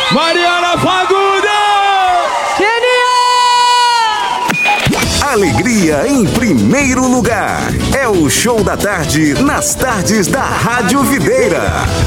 Mariana Fagundes! Alegria em primeiro lugar. É o Show da Tarde nas tardes da Rádio Videira.